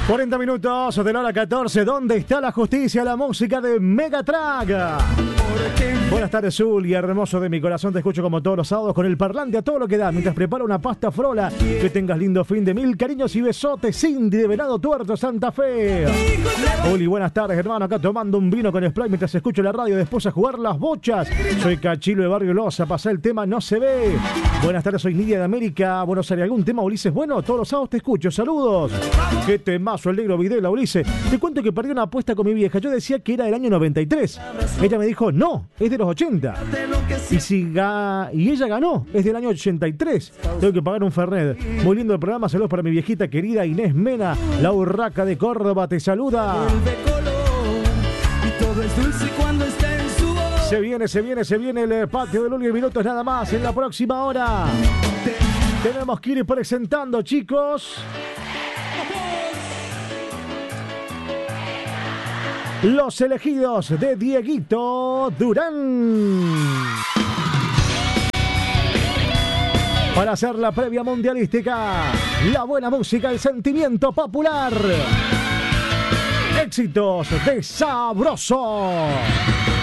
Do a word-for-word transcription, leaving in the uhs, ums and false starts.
cuarenta minutos de la hora catorce. ¿Dónde está la justicia? La música de Megatrack. Buenas tardes, Zul, y hermoso de mi corazón. Te escucho como todos los sábados con el parlante a todo lo que da mientras preparo una pasta frola. Que tengas lindo fin de mil cariños y besotes. Cindy de Venado Tuerto, Santa Fe. Uli, buenas tardes, hermano. Acá tomando un vino con Splay mientras escucho la radio. Después a jugar las bochas. Soy Cachilo de Barrio Loza. Pasé el tema No Se Ve. Buenas tardes, soy Nidia de América. Buenos Aires. ¿Algún tema, Ulises? Bueno, todos los sábados te escucho. Saludos. Qué temazo el negro Videla, Ulises. Te cuento que perdí una apuesta con mi vieja. Yo decía que era del año noventa y tres. Ella me dijo, no, es de los ochenta. Y, si ga... y ella ganó, es del año ochenta y tres. Tengo que pagar un Fernet. Muy lindo el programa. Saludos para mi viejita querida Inés Mena. La Urraca de Córdoba te saluda. Se viene, se viene, se viene el patio de Luli. Minutos nada más. En la próxima hora tenemos que ir presentando, chicos, los elegidos de Dieguito Durán para hacer la previa mundialística. La buena música, el sentimiento popular. Éxitos de Sabroso.